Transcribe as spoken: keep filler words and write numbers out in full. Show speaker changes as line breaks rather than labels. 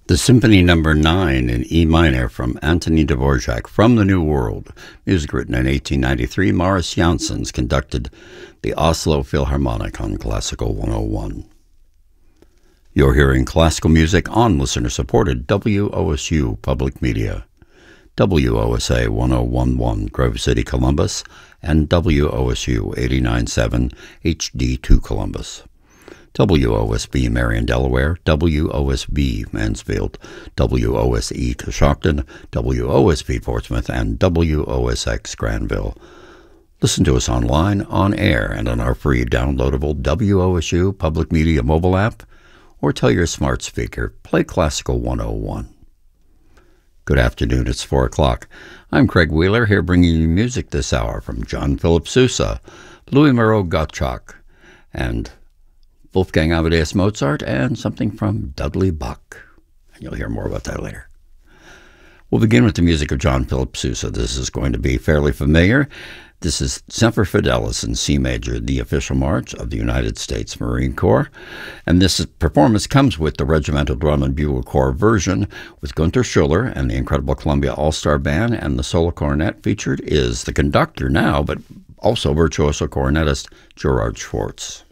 The Symphony Number nine in E minor from Anthony Dvorak from the New World. Music written in eighteen ninety-three. Morris Janssens conducted the Oslo Philharmonic on Classical one oh one. You're hearing classical music on listener-supported W O S U Public Media. W O S A one oh one point one Grove City, Columbus, and W O S U eighty-nine point seven H D two Columbus. W O S B Marion, Delaware, W O S B Mansfield, W O S E Coshocton, W O S B Portsmouth, and W O S X Granville. Listen to us online, on air, and on our free downloadable W O S U Public Media mobile app, or tell your smart speaker, play Classical one oh one. Good afternoon, it's four o'clock. I'm Craig Wheeler, here bringing you music this hour from John Philip Sousa, Louis Moreau Gottschalk, and Wolfgang Amadeus Mozart, and something from Dudley Buck. And you'll hear more about that later. We'll begin with the music of John Philip Sousa. This is going to be fairly familiar. This is Semper Fidelis in C major, the official march of the United States Marine Corps. And this performance comes with the Regimental Drum and Bugle Corps version with Gunther Schuller and the incredible Columbia All-Star Band, and the solo cornet featured is the conductor now, but also virtuoso cornetist Gerard Schwartz.